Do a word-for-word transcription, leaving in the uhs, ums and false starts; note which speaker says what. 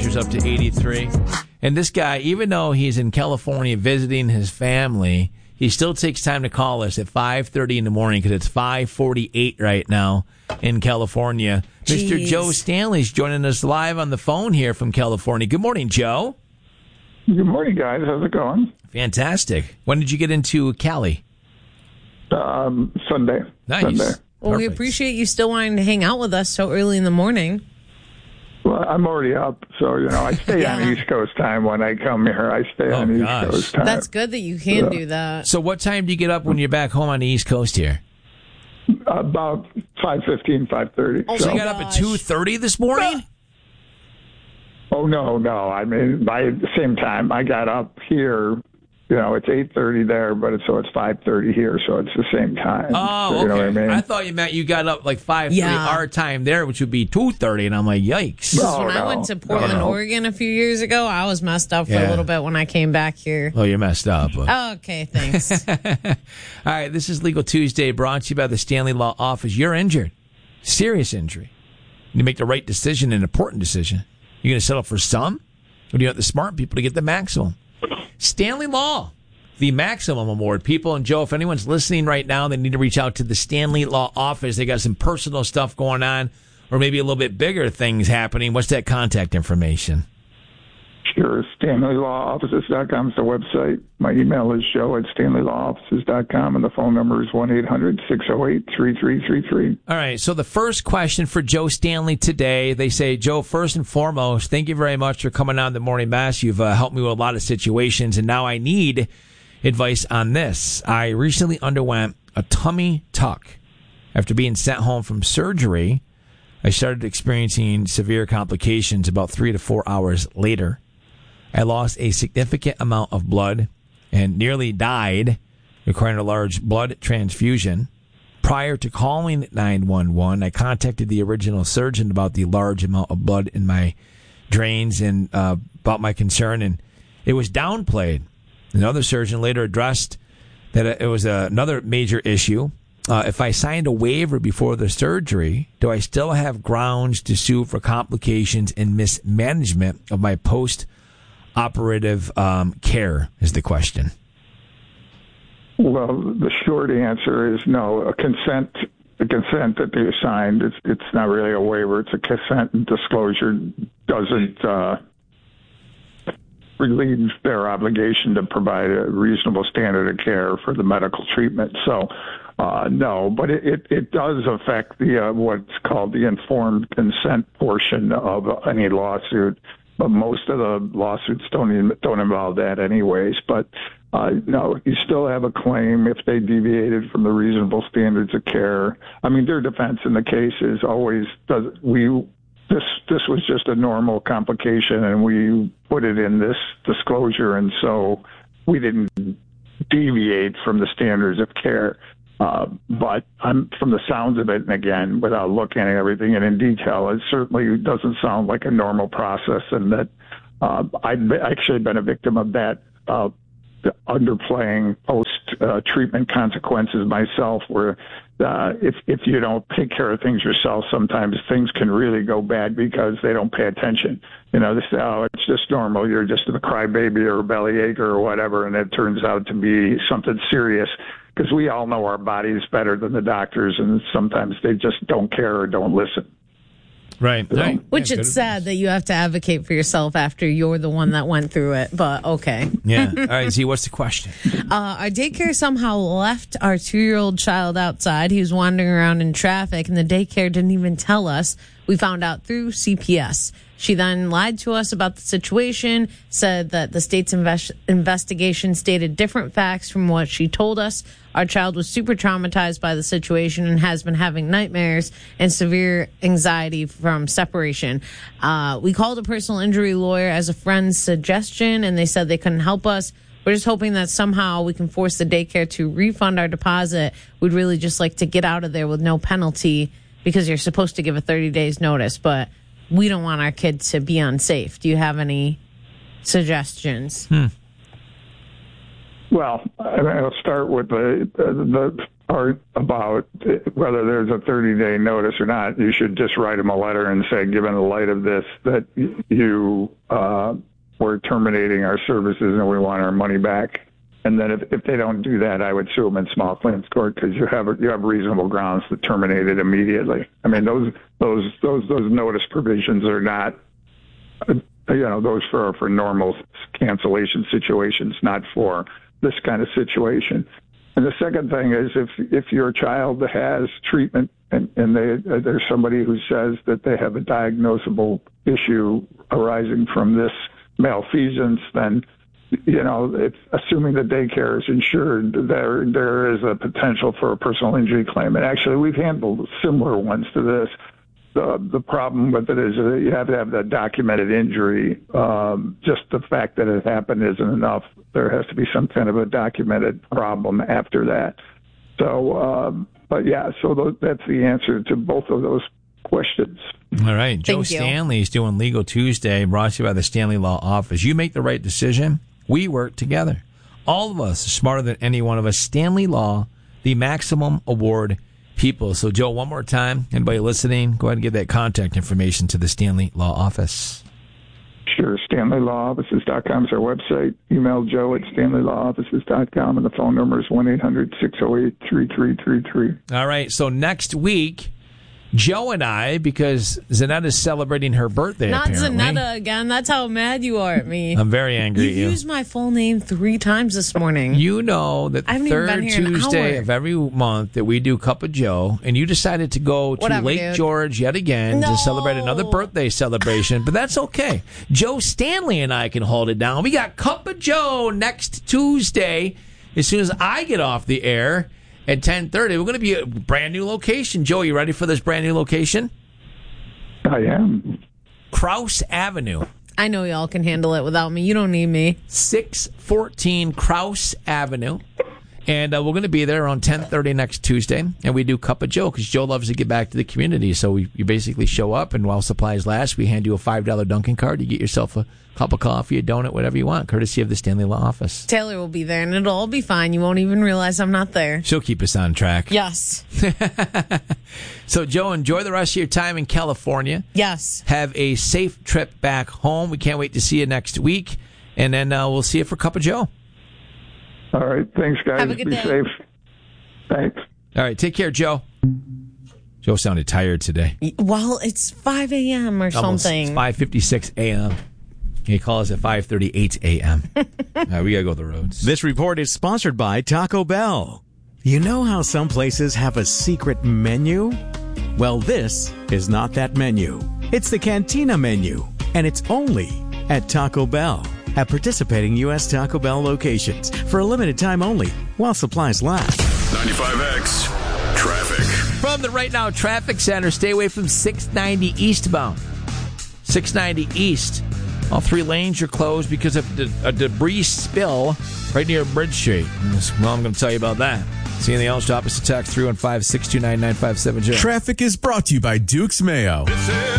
Speaker 1: temperature's up to eighty-three. And this guy, even though he's in California visiting his family, he still takes time to call us at five thirty in the morning because it's five forty-eight right now in California.
Speaker 2: Jeez.
Speaker 1: Mister Joe Stanley's joining us live on the phone here from California. Good morning, Joe.
Speaker 3: Good morning, guys. How's it going?
Speaker 1: Fantastic. When did you get into Cali?
Speaker 3: Um, Sunday.
Speaker 1: Nice.
Speaker 3: Sunday.
Speaker 2: Well, we
Speaker 1: Perfect.
Speaker 2: appreciate you still wanting to hang out with us so early in the morning.
Speaker 3: Well, I'm already up, so, you know, I stay
Speaker 2: Yeah.
Speaker 3: on East Coast time when I come here. I stay
Speaker 1: Oh,
Speaker 3: on East
Speaker 1: gosh.
Speaker 3: Coast time.
Speaker 2: That's good that you can
Speaker 3: Yeah.
Speaker 2: do that.
Speaker 1: So what time do you get up when you're back home on the East Coast here?
Speaker 3: About five fifteen, five thirty.
Speaker 2: Oh,
Speaker 1: So
Speaker 2: my
Speaker 1: you got up at
Speaker 2: gosh.
Speaker 1: two thirty this morning?
Speaker 3: Oh, no, no. I mean, by the same time, I got up here. You know, it's eight thirty there, but it's, so it's five thirty here, so it's the same time.
Speaker 1: Oh,
Speaker 3: So,
Speaker 1: okay.
Speaker 3: you know what I mean?
Speaker 1: I thought you meant you got up like five thirty
Speaker 2: Yeah.
Speaker 1: our time there, which would be two thirty, and I'm like, yikes.
Speaker 3: No.
Speaker 2: when I
Speaker 3: no,
Speaker 2: went to Portland,
Speaker 3: no, no.
Speaker 2: Oregon a few years ago, I was messed up for
Speaker 1: Yeah.
Speaker 2: a little bit when I came back here.
Speaker 1: Oh, you're messed up.
Speaker 2: Okay, thanks.
Speaker 1: All right, this is Legal Tuesday, brought to you by the Stanley Law Office. You're injured. Serious injury. You need to make the right decision, an important decision. You're going to settle for some? Or do you want the smart people to get the maximum? Stanley Law, the maximum award. People, and Joe, if anyone's listening right now, they need to reach out to the Stanley Law Office. They got some personal stuff going on, or maybe a little bit bigger things happening. What's that contact information?
Speaker 3: Sure. Stanley Law Offices dot com is the website. My email is joe at stanley law offices dot com, and the phone number is one eight hundred six oh eight three three three three.
Speaker 1: All right, so the first question for Joe Stanley today, they say, Joe, first and foremost, thank you very much for coming on the Morning Mass. You've uh, helped me with a lot of situations, and now I need advice on this. I recently underwent a tummy tuck. After being sent home from surgery, I started experiencing severe complications about three to four hours later. I lost a significant amount of blood and nearly died, requiring a large blood transfusion. Prior to calling nine one one, I contacted the original surgeon about the large amount of blood in my drains and uh, about my concern, and it was downplayed. Another surgeon later addressed that it was another major issue. Uh, if I signed a waiver before the surgery, do I still have grounds to sue for complications and mismanagement of my post-operative um, care, is the question.
Speaker 3: Well, the short answer is no. A consent, the consent that they signed, it's it's not really a waiver. It's a consent, and disclosure doesn't uh, relieve their obligation to provide a reasonable standard of care for the medical treatment. So, uh, no, but it, it, it does affect the uh, what's called the informed consent portion of any lawsuit. But most of the lawsuits don't even, don't involve that anyways. But uh, no, you still have a claim if they deviated from the reasonable standards of care. I mean, their defense in the case is always does we this this was just a normal complication, and we put it in this disclosure, and so we didn't deviate from the standards of care. Uh, but I'm, from the sounds of it, and again, without looking at everything and in detail, it certainly doesn't sound like a normal process, and that uh, I've actually been a victim of that uh, underplaying post-treatment uh, consequences myself, where uh, if if you don't take care of things yourself, sometimes things can really go bad because they don't pay attention. You know, they say, oh, it's just normal. You're just a crybaby or a bellyache or whatever, and it turns out to be something serious. Because we all know our bodies better than the doctors, and sometimes they just don't care or don't listen.
Speaker 1: Right. right.
Speaker 2: Which
Speaker 1: Yeah,
Speaker 2: it's
Speaker 1: good
Speaker 2: sad that you have to advocate for yourself after you're the one that went through it, but okay.
Speaker 1: Yeah. All right, Z, what's the question?
Speaker 2: Uh, our daycare somehow left our two-year-old child outside. He was wandering around in traffic, and the daycare didn't even tell us. We found out through C P S. She then lied to us about the situation, said that the state's invest- investigation stated different facts from what she told us. Our child was super traumatized by the situation and has been having nightmares and severe anxiety from separation. Uh, we called a personal injury lawyer as a friend's suggestion, and they said they couldn't help us. We're just hoping that somehow we can force the daycare to refund our deposit. We'd really just like to get out of there with no penalty, because you're supposed to give a thirty days notice, but we don't want our kid to be unsafe. Do you have any suggestions?
Speaker 1: Hmm.
Speaker 3: Well, I mean, I'll start with the, the, the are about whether there's a thirty-day notice or not, you should just write them a letter and say, given the light of this, that you uh, were terminating our services and we want our money back. And then if, if they don't do that, I would sue them in small claims court because you have you have reasonable grounds to terminate it immediately. I mean, those those those those notice provisions are not, you know, those for for normal cancellation situations, not for this kind of situation. And the second thing is if if your child has treatment and, and they, there's somebody who says that they have a diagnosable issue arising from this malfeasance, then, you know, it's, assuming the daycare is insured, there there is a potential for a personal injury claim. And actually, we've handled similar ones to this. The the problem with it is that you have to have the documented injury. Um, just the fact that it happened isn't enough. There has to be some kind of a documented problem after that. So, um, but yeah, so those, that's the answer to both of those questions.
Speaker 1: All right. Joe Stanley is doing Legal Tuesday, brought to you by the Stanley Law Office. You make the right decision. We work together. All of us are smarter than any one of us. Stanley Law, the maximum award people. So, Joe, one more time, anybody listening, go ahead and give that contact information to the Stanley Law Office.
Speaker 3: Sure. Stanley Law Offices dot com is our website. Email Joe at Stanley Law Offices dot com, and the phone number is one eight hundred six oh eight three three three three.
Speaker 1: All right. So next week, Joe and I, because Zanetta's celebrating her birthday,
Speaker 2: Not
Speaker 1: apparently.
Speaker 2: Zanetta again. That's how mad you are at me.
Speaker 1: I'm very angry
Speaker 2: You
Speaker 1: at you.
Speaker 2: used my full name three times this morning.
Speaker 1: You know that
Speaker 2: I
Speaker 1: the
Speaker 2: haven't even been
Speaker 1: third
Speaker 2: here an
Speaker 1: Tuesday
Speaker 2: hour.
Speaker 1: of every month that we do Cup of Joe, and you decided to go to
Speaker 2: Whatever,
Speaker 1: Lake
Speaker 2: dude.
Speaker 1: George yet again
Speaker 2: No.
Speaker 1: to celebrate another birthday celebration, but that's okay. Joe Stanley and I can hold it down. We got Cup of Joe next Tuesday as soon as I get off the air at ten thirty. We're going to be a brand new location. Joe, you ready for this brand new location?
Speaker 3: I am.
Speaker 1: Krause Avenue.
Speaker 2: I know y'all can handle it without me. You don't need me.
Speaker 1: six fourteen Krause Avenue. And uh, we're going to be there around ten thirty next Tuesday. And we do Cup of Joe because Joe loves to give back to the community. So we, you basically show up, and while supplies last, we hand you a five dollar Dunkin' card. You get yourself a cup of coffee, a donut, whatever you want, courtesy of the Stanley Law Office.
Speaker 2: Taylor will be there, and it'll all be fine. You won't even realize I'm not there.
Speaker 1: She'll keep us on track.
Speaker 2: Yes.
Speaker 1: So, Joe, enjoy the rest of your time in California.
Speaker 2: Yes.
Speaker 1: Have a safe trip back home. We can't wait to see you next week. And then uh, we'll see you for Cup of Joe.
Speaker 3: All right. Thanks, guys.
Speaker 2: Have a good
Speaker 3: Be
Speaker 2: day.
Speaker 3: safe. Thanks.
Speaker 1: All right. Take care, Joe. Joe sounded tired today.
Speaker 2: Well, it's five a.m. or
Speaker 1: Almost.
Speaker 2: something.
Speaker 1: It's five fifty-six a.m. He calls at five thirty-eight a.m. All right, we got to go the roads.
Speaker 4: This report is sponsored by Taco Bell. You know how some places have a secret menu? Well, this is not that menu. It's the Cantina menu, and it's only at Taco Bell. At participating U S Taco Bell locations for a limited time only while supplies last.
Speaker 5: ninety-five X Traffic.
Speaker 1: From the Right Now Traffic Center, stay away from six ninety eastbound. six ninety east. All three lanes are closed because of de- a debris spill right near Bridge Street. Well, I'm going to tell you about that. See anything else? Drop us a text three one five, six two nine, nine five seven zero.
Speaker 6: Traffic is brought to you by Duke's Mayo.